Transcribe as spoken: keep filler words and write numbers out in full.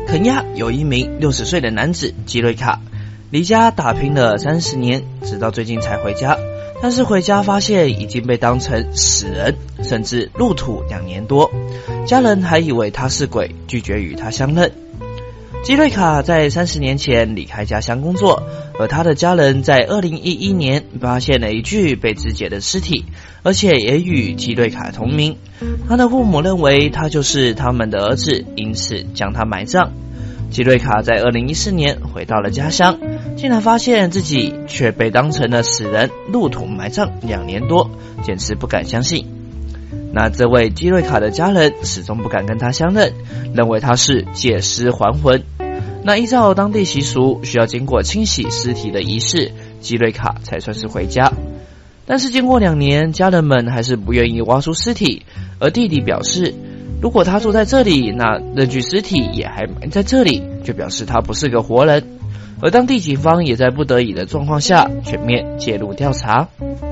肯亚有一名六十岁的男子基瑞卡，离家打拼了三十年，直到最近才回家。但是回家发现已经被当成死人，甚至入土两年多，家人还以为他是鬼，拒绝与他相认。基瑞卡在三十年前离开家乡工作，而他的家人在二零一一年发现了一具被肢解的尸体，而且也与基瑞卡同名。他的父母认为他就是他们的儿子，因此将他埋葬。基瑞卡在二零一四年回到了家乡，竟然发现自己却被当成了死人，入土埋葬两年多，简直不敢相信。那这位基瑞卡的家人始终不敢跟他相认，认为他是借尸还魂。那依照当地习俗，需要经过清洗尸体的仪式，基瑞卡才算是回家。但是经过两年，家人们还是不愿意挖出尸体，而弟弟表示，如果他住在这里，那认具尸体也还埋在这里，就表示他不是个活人。而当地警方也在不得已的状况下全面介入调查。